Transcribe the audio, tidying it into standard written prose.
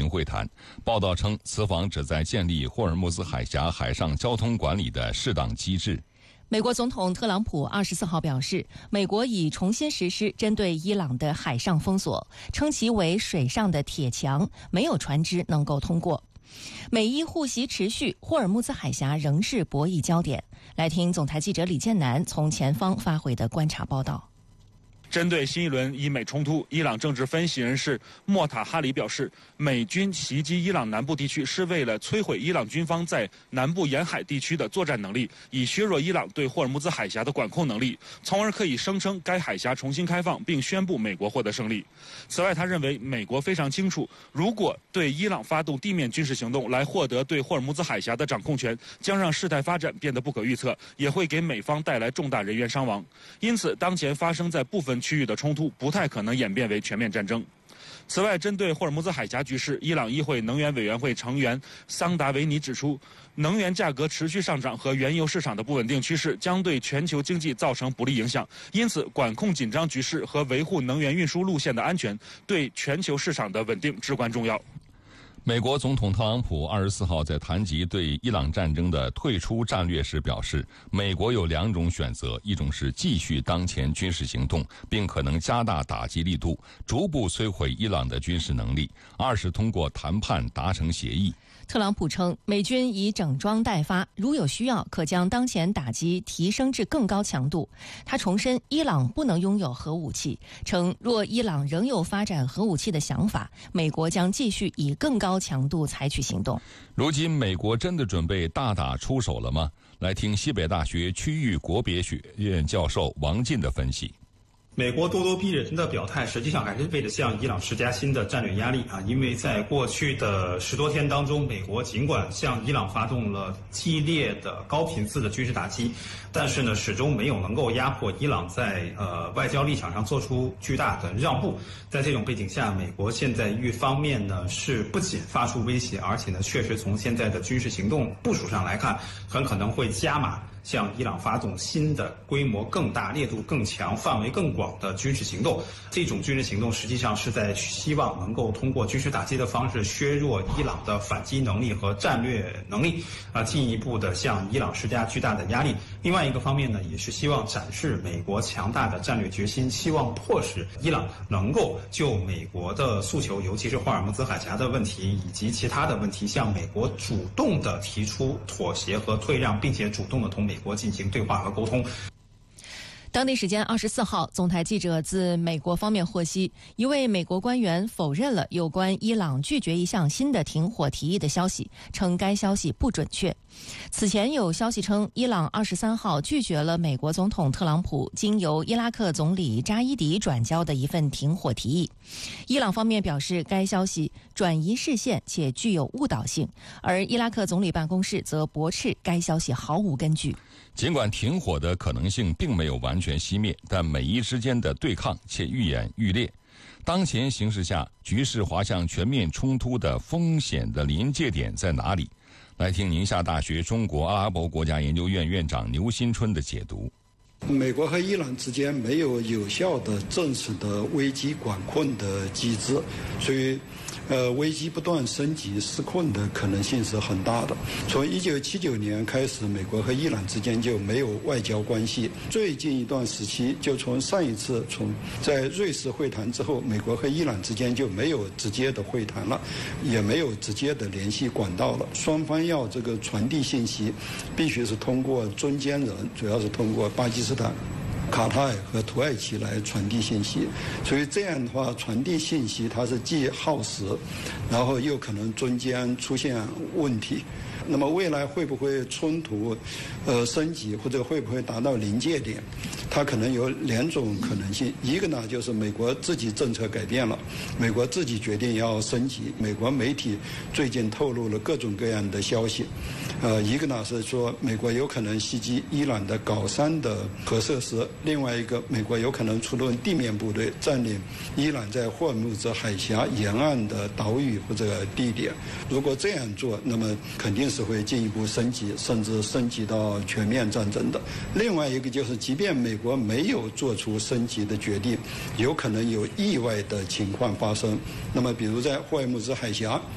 行会谈。报道称，此访旨在建立霍尔木兹海峡海上交通管理的适当机制。 美国总统特朗普24号表示，美国已重新实施针对伊朗的海上封锁，称其为水上的铁墙，没有船只能够通过。美伊互袭持续，霍尔木兹海峡仍是博弈焦点。来听总台记者李建南从前方发回的观察报道。 针对新一轮伊美冲突，伊朗政治分析人士莫塔哈里表示，美军袭击伊朗南部地区是为了摧毁伊朗军方在南部沿海地区的作战能力，以削弱伊朗对霍尔木兹海峡的管控能力，从而可以声称该海峡重新开放，并宣布美国获得胜利。此外，他认为美国非常清楚，如果对伊朗发动地面军事行动来获得对霍尔木兹海峡的掌控权，将让事态发展变得不可预测，也会给美方带来重大人员伤亡。因此，当前发生在部分区域的冲突不太可能演变为全面战争。此外，针对霍尔木兹海峡局势，伊朗议会能源委员会成员桑达维尼指出，能源价格持续上涨和原油市场的不稳定趋势将对全球经济造成不利影响，因此管控紧张局势和维护能源运输路线的安全对全球市场的稳定至关重要。 美国总统特朗普24号在谈及对伊朗战争的退出战略时表示，美国有2种选择，一种是继续当前军事行动，并可能加大打击力度，逐步摧毁伊朗的军事能力；二是通过谈判达成协议。 特朗普称，美军已整装待发，如有需要，可将当前打击提升至更高强度。他重申，伊朗不能拥有核武器，称若伊朗仍有发展核武器的想法，美国将继续以更高强度采取行动。 如今，美国真的准备大打出手了吗？来听西北大学区域国别学院教授王进的分析。 美国咄咄逼人的表态，实际上还是为了向伊朗施加新的战略压力啊！因为在过去的10多天当中，美国尽管向伊朗发动了激烈的高频次的军事打击，但是呢，始终没有能够压迫伊朗在外交立场上做出巨大的让步。在这种背景下，美国现在一方面呢是不仅发出威胁，而且呢确实从现在的军事行动部署上来看，很可能会加码向伊朗发动新的规模更大、烈度更强、范围更广的军事行动。这种军事行动实际上是在希望能够通过军事打击的方式削弱伊朗的反击能力和战略能力，进一步的向伊朗施加巨大的压力。另外一个方面呢，也是希望展示美国强大的战略决心，希望迫使伊朗能够就美国的诉求，尤其是霍尔木兹海峡的问题以及其他的问题，向美国主动的提出妥协和退让，并且主动的同美国进行对话和沟通。 当地时间24号，总台记者自美国方面获悉，一位美国官员否认了有关伊朗拒绝一项新的停火提议的消息，称该消息不准确。此前有消息称，伊朗23号拒绝了美国总统特朗普经由伊拉克总理扎伊迪转交的一份停火提议。伊朗方面表示，该消息转移视线且具有误导性，而伊拉克总理办公室则驳斥该消息毫无根据。 尽管停火的可能性并没有完全熄灭，但美伊之间的对抗却愈演愈烈。当前形势下，局势滑向全面冲突的风险的临界点在哪里？来听宁夏大学中国阿拉伯国家研究院院长牛新春的解读。 美国和伊朗之间没有有效的正式的危机管控的机制，所以危机不断升级失控的可能性是很大的。从1979年开始，美国和伊朗之间就没有外交关系。最近一段时期，就从上一次在瑞士会谈之后，美国和伊朗之间就没有直接的会谈了，也没有直接的联系管道了。双方要这个传递信息，必须是通过中间人，主要是通过巴基斯坦、卡塔尔和土耳其来传递信息，所以这样的话，传递信息它是既耗时，然后又可能中间出现问题。那么未来会不会冲突升级，或者会不会达到临界点？它可能有2种可能性。一个呢，就是美国自己政策改变了，美国自己决定要升级。美国媒体最近透露了各种各样的消息。一个呢是说美国有可能袭击伊朗的高3的核设施，另外一个美国有可能出动地面部队占领伊朗在霍尔木兹海峡沿岸的岛屿或者地点。如果这样做，那么肯定是会进一步升级，甚至升级到全面战争的。另外一个就是，即便美国没有做出升级的决定，有可能有意外的情况发生。那么比如在霍尔木兹海峡